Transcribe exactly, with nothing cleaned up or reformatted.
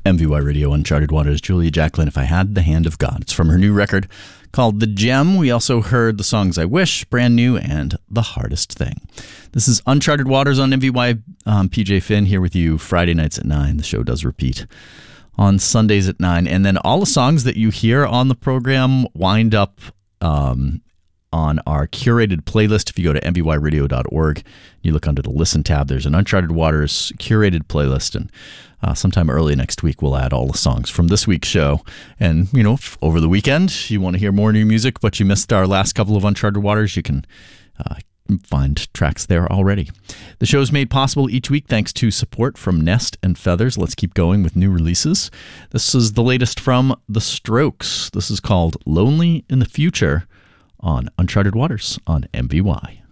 M V Y Radio, Uncharted Waters, Julia Jacklin, If I Had the Hand of God. It's from her new record called The Gem. We also heard the songs I Wish, Brand New, and The Hardest Thing. This is Uncharted Waters on M V Y. Um, P J Finn here with you Friday nights at nine. The show does repeat on Sundays at nine. And then all the songs that you hear on the program wind up um, on our curated playlist. If you go to m v y radio dot org, you look under the Listen tab, there's an Uncharted Waters curated playlist, and Uh, sometime early next week, we'll add all the songs from this week's show. And, you know, if over the weekend you want to hear more new music, but you missed our last couple of Uncharted Waters, you can uh, find tracks there already. The show is made possible each week thanks to support from Nest and Feathers. Let's keep going with new releases. This is the latest from The Strokes. This is called Lonely in the Future on Uncharted Waters on M V Y.